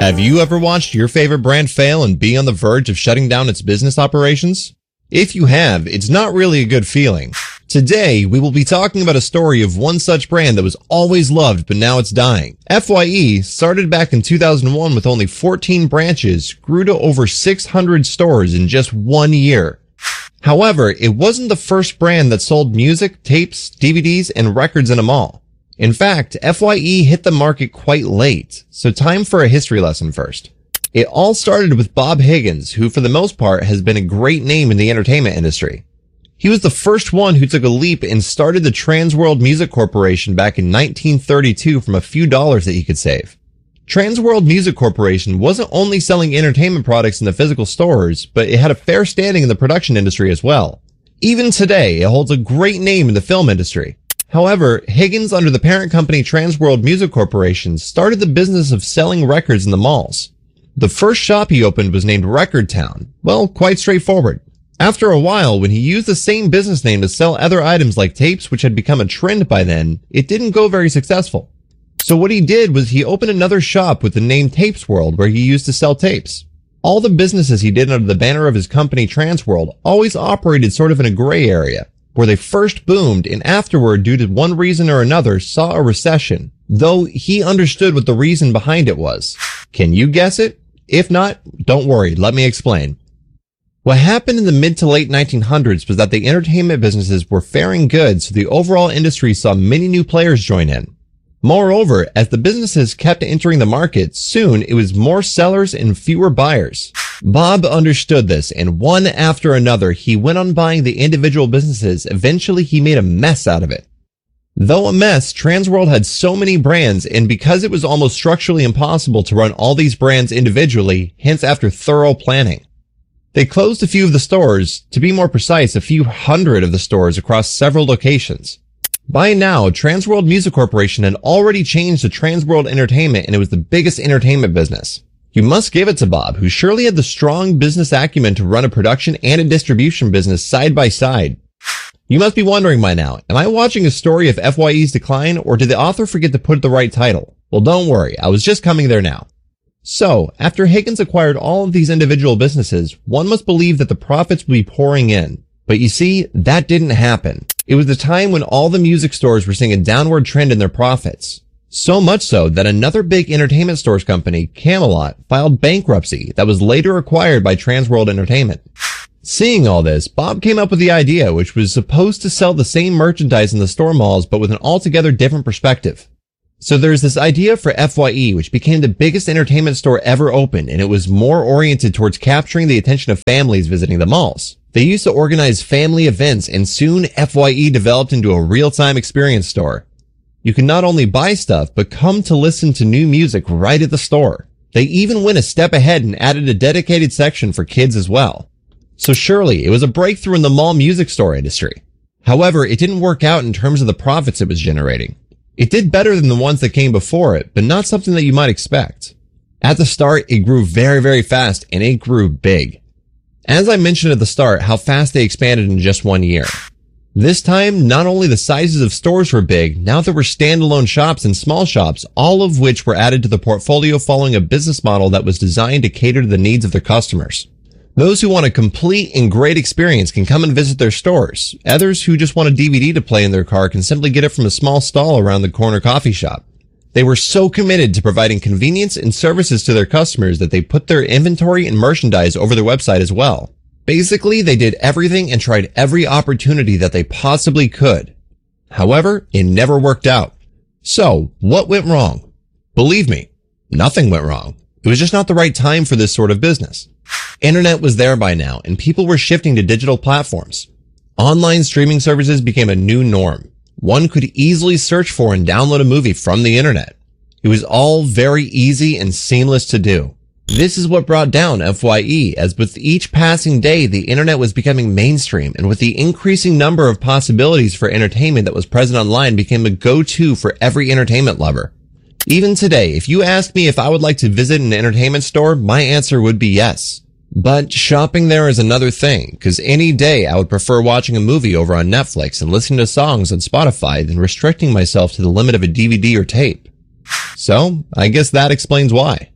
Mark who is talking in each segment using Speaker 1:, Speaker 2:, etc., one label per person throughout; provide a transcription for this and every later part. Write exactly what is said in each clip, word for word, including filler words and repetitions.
Speaker 1: Have you ever watched your favorite brand fail and be on the verge of shutting down its business operations? If you have, it's not really a good feeling. Today, we will be talking about a story of one such brand that was always loved, but now it's dying. F Y E started back in two thousand one with only fourteen branches, grew to over six hundred stores in just one year. However, it wasn't the first brand that sold music, tapes, D V Ds, and records in a mall. In fact, F Y E hit the market quite late, so time for a history lesson first. It all started with Bob Higgins, who for the most part has been a great name in the entertainment industry. He was the first one who took a leap and started the Transworld Music Corporation back in nineteen thirty-two from a few dollars that he could save. Transworld Music Corporation wasn't only selling entertainment products in the physical stores, but it had a fair standing in the production industry as well. Even today, it holds a great name in the film industry. However, Higgins, under the parent company Transworld Music Corporation, started the business of selling records in the malls. The first shop he opened was named Record Town. Well, quite straightforward. After a while, when he used the same business name to sell other items like tapes, which had become a trend by then, it didn't go very successful. So what he did was he opened another shop with the name Tapes World, where he used to sell tapes. All the businesses he did under the banner of his company Transworld always operated sort of in a gray area, where they first boomed and afterward, due to one reason or another, saw a recession, though he understood what the reason behind it was. Can you guess it? If not, don't worry, let me explain. What happened in the mid to late nineteen hundreds was that the entertainment businesses were faring good, so the overall industry saw many new players join in. Moreover, as the businesses kept entering the market, soon it was more sellers and fewer buyers. Bob understood this, and one after another, he went on buying the individual businesses. Eventually, he made a mess out of it. Though a mess, Transworld had so many brands, and because it was almost structurally impossible to run all these brands individually, hence after thorough planning, they closed a few of the stores, to be more precise, a few hundred of the stores across several locations. By now, Transworld Music Corporation had already changed to Transworld Entertainment, and it was the biggest entertainment business. You must give it to Bob, who surely had the strong business acumen to run a production and a distribution business side by side. You must be wondering by now, am I watching a story of F Y E's decline, or did the author forget to put the right title? Well, don't worry, I was just coming there now. So, after Higgins acquired all of these individual businesses, one must believe that the profits would be pouring in. But you see, that didn't happen. It was the time when all the music stores were seeing a downward trend in their profits. So much so that another big entertainment stores company, Camelot, filed bankruptcy that was later acquired by Transworld Entertainment. Seeing all this, Bob came up with the idea, which was supposed to sell the same merchandise in the store malls, but with an altogether different perspective. So there's this idea for F Y E, which became the biggest entertainment store ever opened, and it was more oriented towards capturing the attention of families visiting the malls. They used to organize family events, and soon F Y E developed into a real-time experience store. You can not only buy stuff, but come to listen to new music right at the store. They even went a step ahead and added a dedicated section for kids as well. So surely, it was a breakthrough in the mall music store industry. However, it didn't work out in terms of the profits it was generating. It did better than the ones that came before it, but not something that you might expect. At the start, it grew very, very fast, and it grew big. As I mentioned at the start, how fast they expanded in just one year. This time, not only the sizes of stores were big, now there were standalone shops and small shops, all of which were added to the portfolio following a business model that was designed to cater to the needs of their customers. Those who want a complete and great experience can come and visit their stores. Others who just want a D V D to play in their car can simply get it from a small stall around the corner coffee shop. They were so committed to providing convenience and services to their customers that they put their inventory and merchandise over their website as well. Basically, they did everything and tried every opportunity that they possibly could. However, it never worked out. So, what went wrong? Believe me, nothing went wrong. It was just not the right time for this sort of business. Internet was there by now, and people were shifting to digital platforms. Online streaming services became a new norm. One could easily search for and download a movie from the internet. It was all very easy and seamless to do. This is what brought down F Y E, as with each passing day, the internet was becoming mainstream, and with the increasing number of possibilities for entertainment that was present online became a go-to for every entertainment lover. Even today, if you ask me if I would like to visit an entertainment store, my answer would be yes. But shopping there is another thing, because any day I would prefer watching a movie over on Netflix and listening to songs on Spotify than restricting myself to the limit of a D V D or tape. So, I guess that explains why.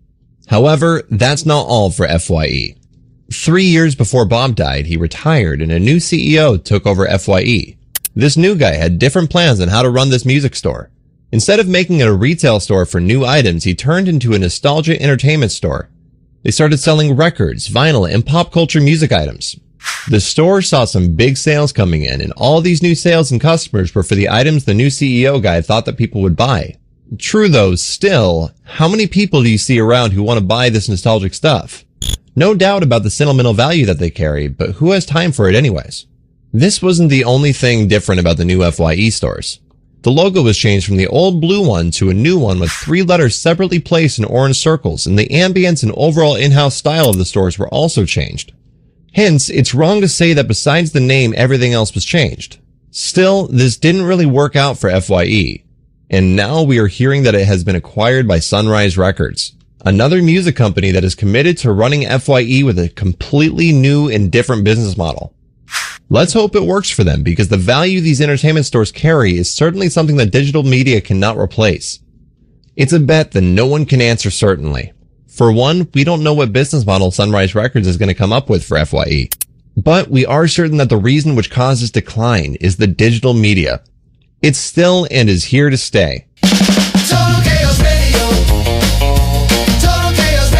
Speaker 1: However, that's not all for F Y E. Three years before Bob died, he retired and a new C E O took over F Y E. This new guy had different plans on how to run this music store. Instead of making it a retail store for new items, he turned into a nostalgia entertainment store. They started selling records, vinyl, and pop culture music items. The store saw some big sales coming in, and all these new sales and customers were for the items the new C E O guy thought that people would buy. True though, still, how many people do you see around who want to buy this nostalgic stuff? No doubt about the sentimental value that they carry, but who has time for it anyways? This wasn't the only thing different about the new F Y E stores. The logo was changed from the old blue one to a new one with three letters separately placed in orange circles, and the ambience and overall in-house style of the stores were also changed. Hence, it's wrong to say that besides the name, everything else was changed. Still, this didn't really work out for F Y E, and now we are hearing that it has been acquired by Sunrise Records, another music company that is committed to running F Y E with a completely new and different business model. Let's hope it works for them, because the value these entertainment stores carry is certainly something that digital media cannot replace. It's a bet that no one can answer certainly. For one, we don't know what business model Sunrise Records is going to come up with for F Y E. But we are certain that the reason which causes decline is the digital media. It's still and is here to stay.
Speaker 2: Total Chaos Radio. Total Chaos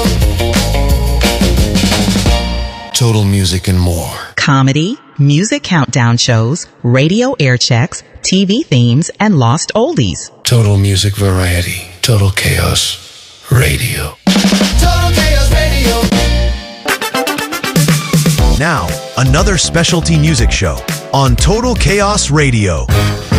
Speaker 2: Radio. Total music and more.
Speaker 3: Comedy, music countdown shows, radio air checks, T V themes, and lost oldies.
Speaker 2: Total music variety. Total Chaos Radio. Total Chaos Radio.
Speaker 4: Now, another specialty music show on Total Chaos Radio.